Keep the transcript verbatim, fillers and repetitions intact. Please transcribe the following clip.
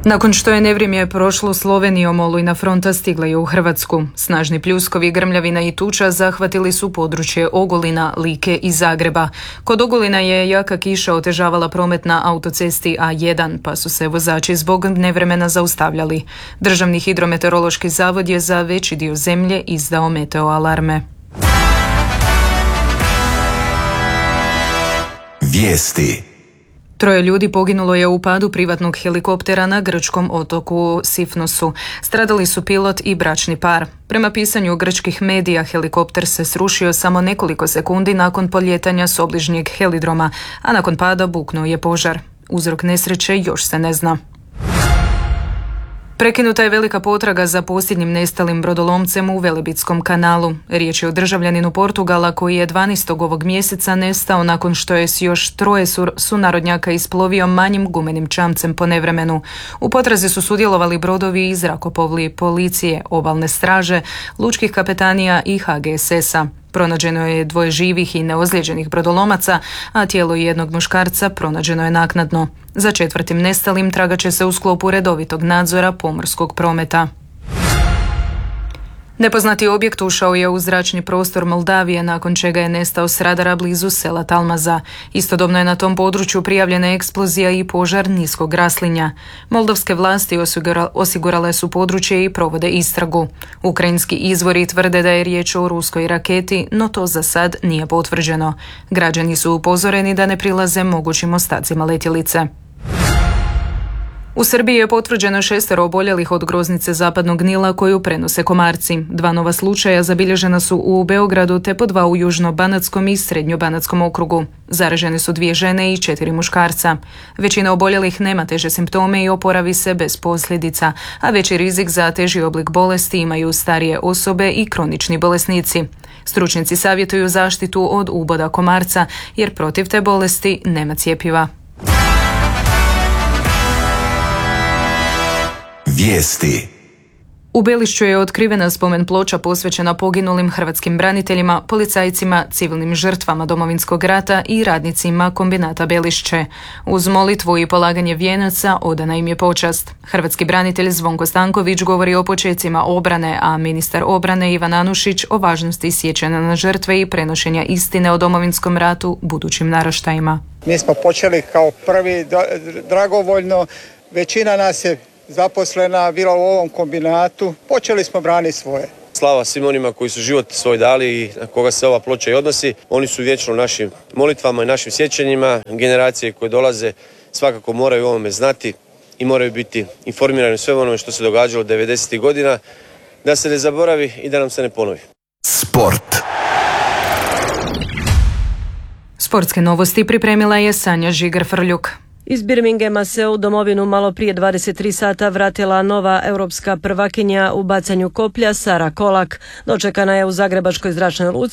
Nakon što je nevrijeme prošlo Slovenijom, olujna fronta stigla je u Hrvatsku. Snažni pljuskovi, grmljavina i tuča zahvatili su područje Ogulina, Like i Zagreba. Kod Ogulina je jaka kiša otežavala promet na autocesti A jedan, pa su se vozači zbog nevremena zaustavljali. Državni hidrometeorološki zavod je za veći dio zemlje izdao meteoalarme. Vijesti. Troje ljudi poginulo je u padu privatnog helikoptera na grčkom otoku Sifnosu. Stradali su pilot i bračni par. Prema pisanju grčkih medija, helikopter se srušio samo nekoliko sekundi nakon poljetanja s obližnjeg helidroma, a nakon pada buknuo je požar. Uzrok nesreće još se ne zna. Prekinuta je velika potraga za posljednjim nestalim brodolomcem u Velebitskom kanalu. Riječ je o državljaninu Portugala koji je dvanaestog ovog mjeseca nestao nakon što je s još troje sunarodnjaka isplovio manjim gumenim čamcem po nevremenu. U potrazi su sudjelovali brodovi i zrakoplovi policije, obalne straže, lučkih kapetanija i H G S S-a. Pronađeno je dvoje živih i neozlijeđenih brodolomaca, a tijelo jednog muškarca pronađeno je naknadno. Za četvrtim nestalim tragat će se u sklopu redovitog nadzora pomorskog prometa. Nepoznati objekt ušao je u zračni prostor Moldavije, nakon čega je nestao s radara blizu sela Talmaza. Istodobno je na tom području prijavljena eksplozija i požar niskog raslinja. Moldavske vlasti osigurale su područje i provode istragu. Ukrajinski izvori tvrde da je riječ o ruskoj raketi, no to za sad nije potvrđeno. Građani su upozoreni da ne prilaze mogućim ostacima letjelice. U Srbiji je potvrđeno šestero oboljelih od groznice zapadnog Nila koju prenose komarci. Dva nova slučaja zabilježena su u Beogradu te po dva u Južno-Banatskom i Srednjo-Banatskom okrugu. Zaražene su dvije žene i četiri muškarca. Većina oboljelih nema teže simptome i oporavi se bez posljedica, a veći rizik za teži oblik bolesti imaju starije osobe i kronični bolesnici. Stručnjaci savjetuju zaštitu od uboda komarca jer protiv te bolesti nema cjepiva. Vijesti. U Belišću je otkrivena spomen ploča posvećena poginulim hrvatskim braniteljima, policajcima, civilnim žrtvama Domovinskog rata i radnicima kombinata Belišće. Uz molitvu i polaganje vijenaca odana im je počast. Hrvatski branitelj Zvonko Stanković govori o počecima obrane, a ministar obrane Ivan Anušić o važnosti sjećanja na žrtve i prenošenja istine o Domovinskom ratu budućim naraštajima. Mi smo počeli kao prvi dragovoljno, većina nas je zaposlena bila u ovom kombinatu, počeli smo braniti svoje. Slava svim onima koji su život svoj dali i na koga se ova ploča i odnosi. Oni su vječno u našim molitvama i našim sjećanjima. Generacije koje dolaze svakako moraju o ovome znati i moraju biti informirani o svemu onome što se događalo devedesetih godina, da se ne zaboravi i da nam se ne ponovi. Sport. Sportske novosti pripremila je Sanja Žigar-Frljuk. Iz Birminghama se u domovinu malo prije dvadeset tri sata vratila nova europska prvakinja u bacanju koplja Sara Kolak. Dočekana je u Zagrebačkoj zračnoj luci